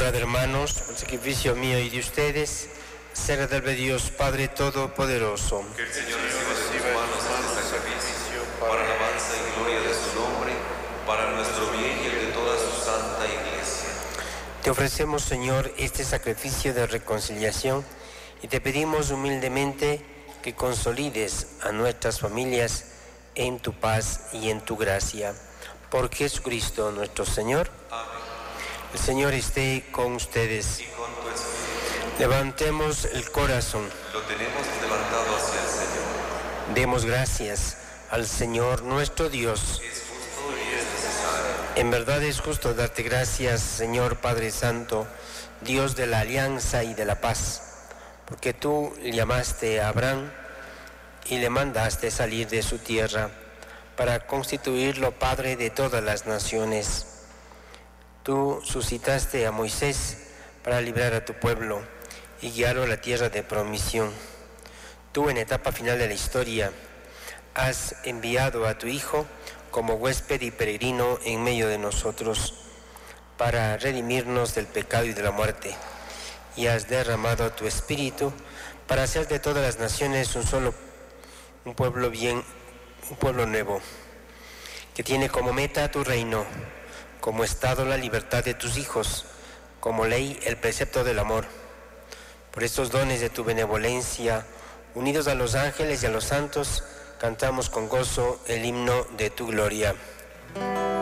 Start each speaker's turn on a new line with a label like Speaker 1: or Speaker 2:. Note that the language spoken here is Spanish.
Speaker 1: Orad, hermanos, el sacrificio mío y de ustedes será del Dios Padre Todopoderoso.
Speaker 2: Que el Señor reciba de tus manos este sacrificio para alabanza y gloria de su nombre, para nuestro bien y el de toda su santa Iglesia.
Speaker 1: Te ofrecemos, Señor, este sacrificio de reconciliación y te pedimos humildemente que consolides a nuestras familias en tu paz y en tu gracia. Por Jesucristo nuestro Señor.
Speaker 2: Amén.
Speaker 1: El Señor esté con ustedes.
Speaker 2: Y con tu espíritu.
Speaker 1: Levantemos el corazón.
Speaker 2: Lo tenemos levantado hacia el Señor.
Speaker 1: Demos gracias al Señor nuestro Dios.
Speaker 2: Es justo y es necesario.
Speaker 1: En verdad es justo darte gracias, Señor Padre Santo, Dios de la alianza y de la paz, porque tú llamaste a Abraham y le mandaste salir de su tierra para constituirlo Padre de todas las naciones. Tú suscitaste a Moisés para librar a tu pueblo y guiarlo a la tierra de promisión. Tú, en etapa final de la historia, has enviado a tu Hijo como huésped y peregrino en medio de nosotros para redimirnos del pecado y de la muerte, y has derramado tu Espíritu para hacer de todas las naciones un pueblo nuevo, que tiene como meta tu reino, como estado la libertad de tus hijos, como ley el precepto del amor. Por estos dones de tu benevolencia, unidos a los ángeles y a los santos, cantamos con gozo el himno de tu gloria.